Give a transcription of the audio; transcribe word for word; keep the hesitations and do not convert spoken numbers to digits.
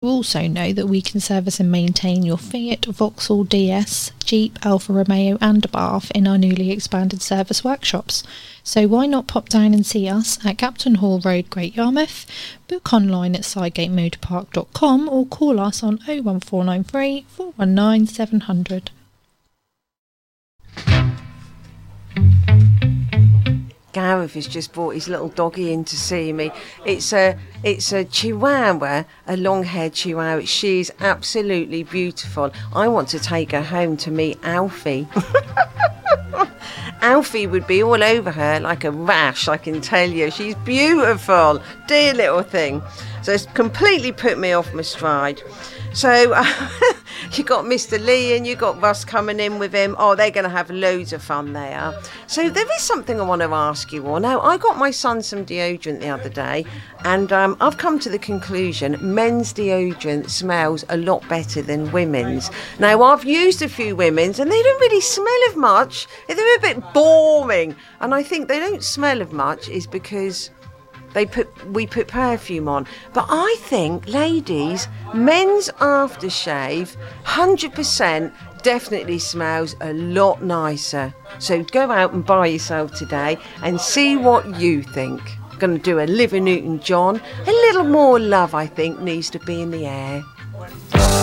also know that we can service and maintain your Fiat, Vauxhall D S, Jeep, Alfa Romeo and Abarth in our newly expanded service workshops. So why not pop down and see us at Captain Hall Road, Great Yarmouth, book online at Sygate Motor Park dot com or call us on oh one four nine three, four one nine, seven hundred. Gareth has just brought his little doggy in to see me. It's a it's a Chihuahua, a long-haired Chihuahua. She's absolutely beautiful. I want to take her home to meet Alfie. Alfie would be all over her like a rash, I can tell you. She's beautiful, dear little thing. So it's completely put me off my stride. So uh, you got Mister Lee and you got Russ coming in with him. Oh, they're going to have loads of fun there. So there is something I want to ask you all. Now, I got my son some deodorant the other day, and um, I've come to the conclusion men's deodorant smells a lot better than women's. Now, I've used a few women's and they don't really smell of much. They're a bit boring. And I think they don't smell of much is because They put we put perfume on. But I think, ladies, men's aftershave, one hundred percent definitely smells a lot nicer. So go out and buy yourself today and see what you think. Going to do a Olivia Newton-John. A little more love, I think, needs to be in the air.